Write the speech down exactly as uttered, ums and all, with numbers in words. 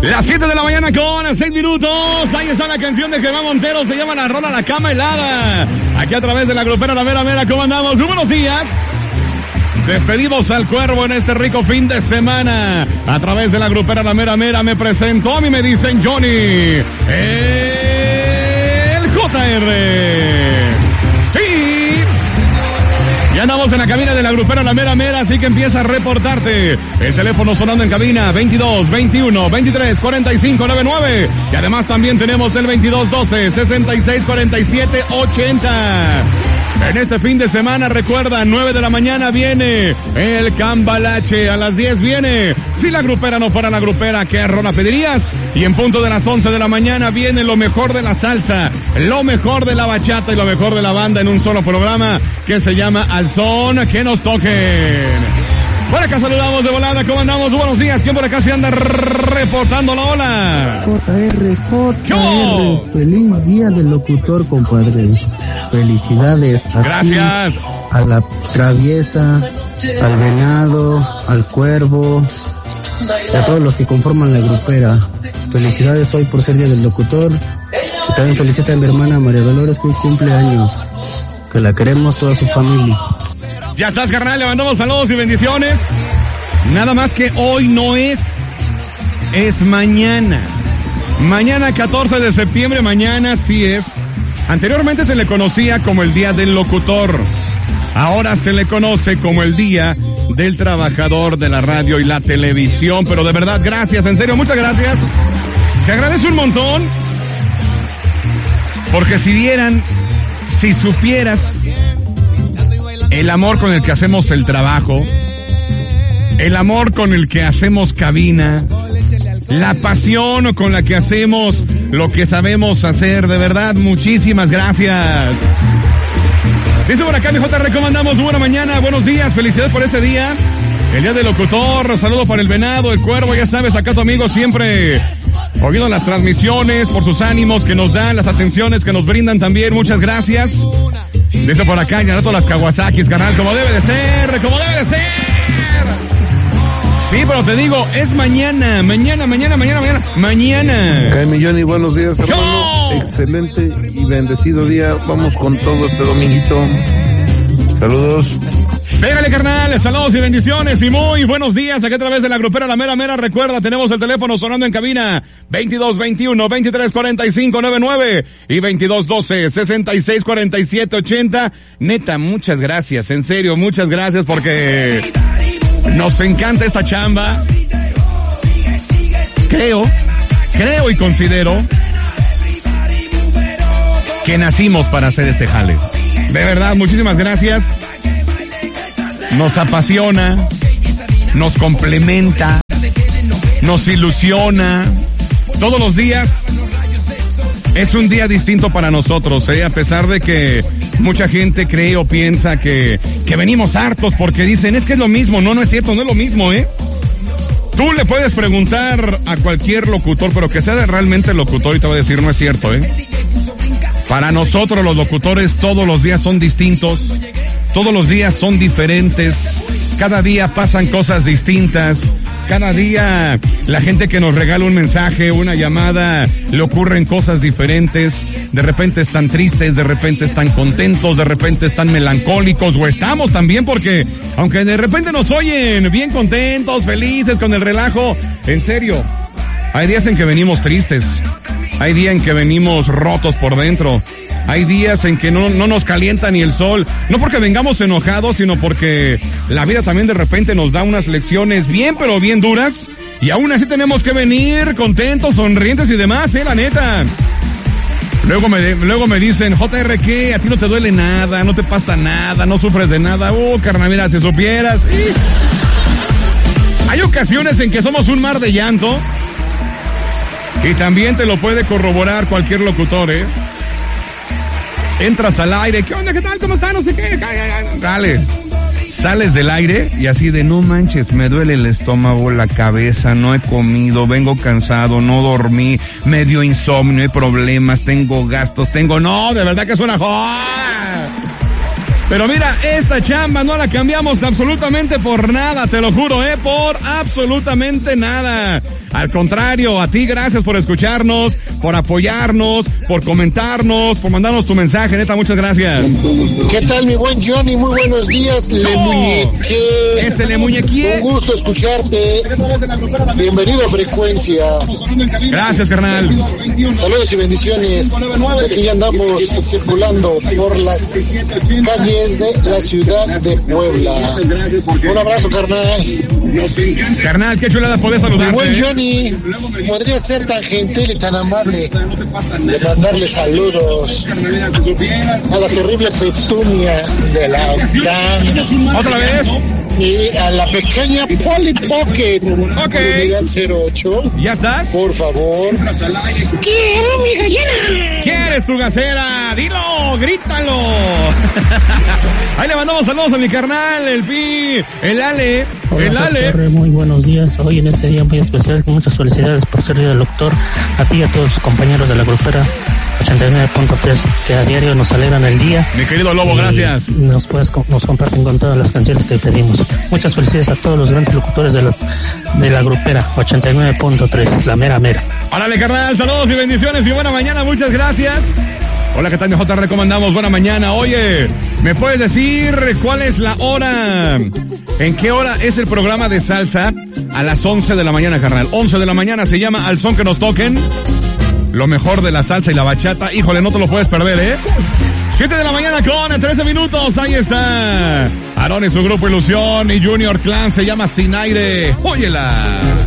Las siete de la mañana con seis minutos. Ahí está la canción de Germán Montero. Se llama La Rola La Cama Helada. Aquí a través de la grupera La Mera Mera. ¿Cómo andamos? Muy buenos días. Despedimos al Cuervo en este rico fin de semana. A través de la grupera La Mera Mera me presentó. A mí me dicen Johnny. El J R. Sí. Ya andamos en la cabina de la grupera La Mera Mera, así que empieza a reportarte. El teléfono sonando en cabina, veintidós, veintiuno, veintitrés, cuarenta y cinco, noventa y nueve. Y además también tenemos el veintidós, doce, sesenta y seis, cuarenta y siete, ochenta. En este fin de semana, recuerda, nueve de la mañana viene el Cambalache, a las diez viene Si la Grupera no fuera la Grupera, ¿qué rola pedirías? Y en punto de las once de la mañana viene lo mejor de la salsa, lo mejor de la bachata y lo mejor de la banda en un solo programa que se llama Al Son que nos toquen. Por acá saludamos de volada, ¿cómo andamos? Buenos días, ¿quién por acá se anda reportando la ola? J R, J R, feliz día del locutor, compadre. Felicidades a Gracias. ti, a la Traviesa, al Venado, al Cuervo y a todos los que conforman la grupera. Felicidades hoy por ser día del locutor. Y también felicita a mi hermana María Dolores, que hoy cumple años. Que la queremos, toda su familia. Ya estás, carnal, le mandamos saludos y bendiciones. Nada más que hoy no es, es mañana. Mañana catorce de septiembre, mañana sí es. Anteriormente se le conocía como el Día del Locutor. Ahora se le conoce como el Día del Trabajador de la Radio y la Televisión. Pero de verdad, gracias, en serio, muchas gracias. Se agradece un montón. Porque si vieran, si supieras el amor con el que hacemos el trabajo, el amor con el que hacemos cabina, la pasión con la que hacemos lo que sabemos hacer, de verdad, muchísimas gracias. Dice por acá, mi J R, recomendamos buena mañana, buenos días, felicidades por este día, el Día del Locutor, saludos para el Venado, el Cuervo, ya sabes, acá tu amigo siempre oyendo las transmisiones, por sus ánimos que nos dan, las atenciones que nos brindan también, muchas gracias. Dice por acá, ya las Kawasakis, canal, como debe de ser, como debe de ser. Sí, pero te digo, es mañana, mañana, mañana, mañana, mañana, mañana. Jaime Johnny, buenos días, hermano. ¡Yo! Excelente y bendecido día. Vamos con todo este dominguito. Saludos. Pégale, carnal, saludos y bendiciones y muy buenos días aquí a través de la grupera La Mera Mera. Recuerda, tenemos el teléfono sonando en cabina veintidós, veintiuno, veintitrés, cuarenta y cinco, noventa y nueve y veintidós, doce, sesenta y seis, cuarenta y siete, ochenta. Neta, muchas gracias, en serio, muchas gracias porque nos encanta esta chamba. Creo, creo y considero que nacimos para hacer este jale. De verdad, muchísimas gracias. Nos apasiona, nos complementa, nos ilusiona. Todos los días es un día distinto para nosotros, ¿eh? A pesar de que mucha gente cree o piensa que, que venimos hartos porque dicen, es que es lo mismo. No, no es cierto, no es lo mismo, ¿eh? Tú le puedes preguntar a cualquier locutor, pero que sea realmente locutor y te va a decir, no es cierto, ¿eh? Para nosotros los locutores todos los días son distintos. Todos los días son diferentes, cada día pasan cosas distintas, cada día la gente que nos regala un mensaje, una llamada, le ocurren cosas diferentes, de repente están tristes, de repente están contentos, de repente están melancólicos, o estamos también porque, aunque de repente nos oyen bien contentos, felices, con el relajo, en serio, hay días en que venimos tristes, hay días en que venimos rotos por dentro. Hay días en que no, no nos calienta ni el sol, no porque vengamos enojados, sino porque la vida también de repente nos da unas lecciones bien, pero bien duras, y aún así tenemos que venir contentos, sonrientes y demás, eh, la neta. Luego me, luego me dicen, J R, ¿qué? A ti no te duele nada, no te pasa nada, no sufres de nada. Oh, carnal, mira, si supieras. ¿Sí? Hay ocasiones en que somos un mar de llanto, y también te lo puede corroborar cualquier locutor, eh. Entras al aire, ¿qué onda? ¿Qué tal? ¿Cómo está? No sé qué. Dale. Sales del aire y así de, no manches, me duele el estómago, la cabeza, no he comido, vengo cansado, no dormí, me dio insomnio, hay problemas, tengo gastos, tengo... No, de verdad que es una joda. Pero mira, esta chamba no la cambiamos absolutamente por nada, te lo juro, eh, por absolutamente nada. Al contrario, a ti gracias por escucharnos, por apoyarnos, por comentarnos, por mandarnos tu mensaje, neta, muchas gracias. ¿Qué tal, mi buen Johnny? Muy buenos días, le No, muñequé. ese le muñequé. Un gusto escucharte. Bienvenido a Frecuencia. Gracias, carnal. Saludos y bendiciones. Aquí ya andamos circulando por las calles de la ciudad de Puebla. Un abrazo, carnal. Carnal, qué chulada poder saludarte. Mi buen eh. Johnny, podría ser tan gentil y tan amable de mandarle saludos a la terrible Petunia de la OTAN. ¿Otra vez? Y a la pequeña Polly Pocket. Ok. Unidad cero ocho. ¿Ya estás? Por favor. ¡Quiero mi gallina! ¿Quieres tu gacera? Dilo, grítalo. Ahí le mandamos saludos a mi carnal, el Pi, el Ale, Hola, el Ale. doctor, muy buenos días. Hoy en este día muy especial, muchas felicidades por ser día del doctor. A ti y a todos los compañeros de la grupera ochenta y nueve punto tres que a diario nos alegran el día. Mi querido Lobo, gracias. Nos puedes nos comparten con todas las canciones que pedimos. Muchas felicidades a todos los grandes locutores de la, de la grupera ochenta y nueve punto tres, la mera mera. Órale, carnal, saludos y bendiciones y buena mañana, muchas gracias. Hola, ¿qué tal, mi J? Recomendamos, buena mañana. Oye, ¿me puedes decir cuál es la hora? ¿En qué hora es el programa de salsa? A las once de la mañana, carnal. once de la mañana se llama Al Son que nos toquen. Lo mejor de la salsa y la bachata. Híjole, no te lo puedes perder, ¿eh? siete de la mañana con trece minutos. Ahí está Aarón y su grupo Ilusión y Junior Clan. Se llama Sin Aire. Óyela.